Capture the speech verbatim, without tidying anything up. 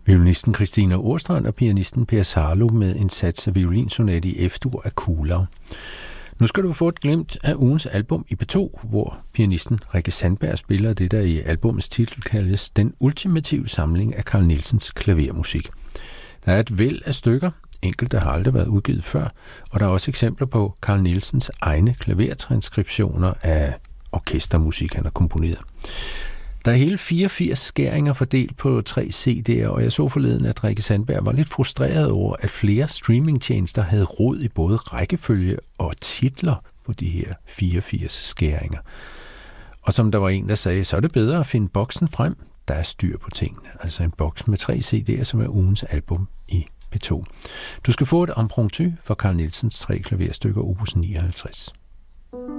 Violinisten Christina Åstrand og pianisten Per Sarlo med en sats af violinsonate i F-dur af Kuhlau. Nu skal du få et glimt af ugens album i P to, hvor pianisten Rikke Sandberg spiller det, der i albumets titel kaldes den ultimative samling af Carl Nielsens klavermusik. Der er et væld af stykker, enkelte har aldrig været udgivet før, og der er også eksempler på Carl Nielsens egne klavertranskriptioner af orkestermusik, han har komponeret. Der er hele fireogfirs skæringer fordelt på tre C D'er, og jeg så forleden, at Rikke Sandberg var lidt frustreret over, at flere streamingtjenester havde rod i både rækkefølge og titler på de her fireogfirs skæringer. Og som der var en, der sagde, så er det bedre at finde boksen frem, der er styr på tingene. Altså en boks med tre C D'er, som er ugens album i P to. Du skal få et impromptu for Carl Nielsens tre klaverstykker opus nioghalvtreds.